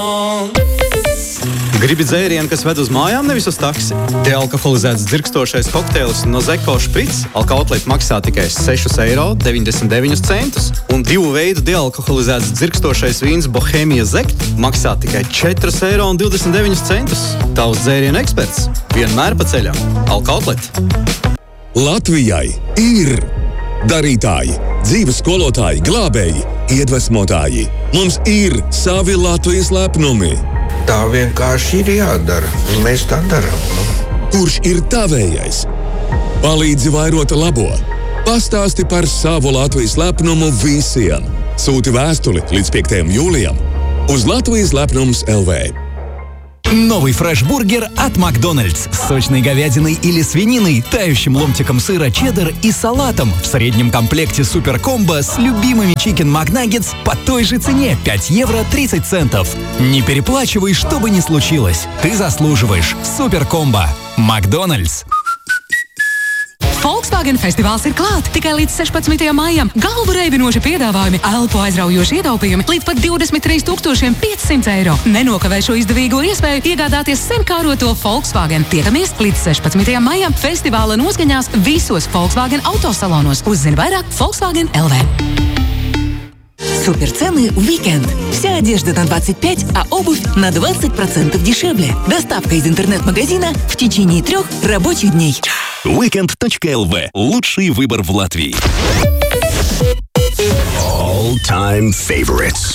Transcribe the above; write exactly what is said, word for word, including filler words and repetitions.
Gribi dzērienu, kas ved uz mājām, nevis uz taksi? Dealkoholizēts dzirkstošais kokteils no Zeko Šprits alkohotlīt maksā tikai seši eiro deviņdesmit deviņi centus, un divu veidu dealkoholizēts dzirkstošais vīns Bohēmija Zekt maksā tikai četri eiro divdesmit deviņi centus. Tavs dzērienu eksperts vienmēr pa ceļam. Alkohotlīt. Latvijai ir darītāji, dzīves skolotāji, glābēji, iedvesmotāji. Mums ir savi Latvijas lepnumi. Tā vienkārši ir jādara, un mēs tā darām. Kurš ir tavējais? Palīdzi vairot labo. Pastāsti par savu Latvijas lepnumu visiem. Sūti vēstuli līdz piektajam jūlijam uz Latvijas lepnums точка эл ви. Новый фреш-бургер от Макдональдс с сочной говядиной или свининой, тающим ломтиком сыра чеддер и салатом в среднем комплекте супер-комбо с любимыми чикен макнаггетс по той же цене пять евро тридцать центов. Не переплачивай, что бы ни случилось. Ты заслуживаешь. Супер-комбо. Макдональдс. Volkswagen festivāls ir klāt tikai līdz sešpadsmitajam maijam. Galvu reibinoši piedāvājumi, elpu aizraujoši ietaupījumi līdz pat divdesmit trīs tūkstoši piecsimt eiro. Nenokavē šo izdevīgo iespēju iegādāties sen kāroto Volkswagen. Tiekamies līdz sešpadsmitajam maijam festivāla noskaņās visos Volkswagen autosalonos. Uzzini vairāk Volkswagen точка эл ви. Суперцены в уикенд. Вся одежда на двадцать пять, а обувь на двадцать процентов дешевле. Доставка из интернет-магазина в течение трех рабочих дней. уикенд точка эл ви. Лучший выбор в Латвии. All time favorites.